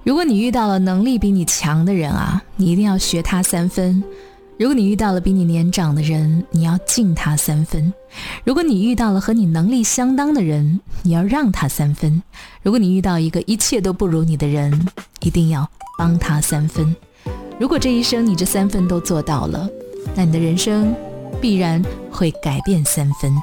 如果你遇到了能力比你强的人啊，你一定要学他3分；如果你遇到了比你年长的人，你要敬他3分；如果你遇到了和你能力相当的人，你要让他3分；如果你遇到一个一切都不如你的人，一定要帮他3分。如果这一生你这3分都做到了，那你的人生必然会改变3分。